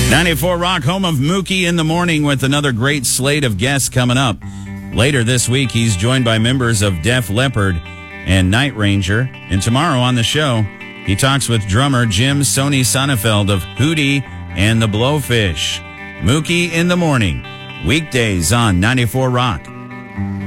94 Rock, home of Mookie in the Morning, with another great slate of guests coming up. Later this week, he's joined by members of Def Leppard and Night Ranger. And tomorrow on the show, he talks with drummer Jim Sony Sonnefeld of Hootie and the Blowfish. Mookie in the Morning, weekdays on 94 Rock.